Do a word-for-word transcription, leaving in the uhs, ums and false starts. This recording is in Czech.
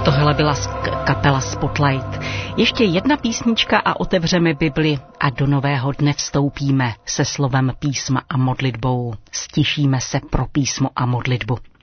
Tohle byla kapela Spotlight. Ještě jedna písnička a otevřeme Bibli a do nového dne vstoupíme se slovem písma a modlitbou. Stišíme se pro písmo a modlitbu.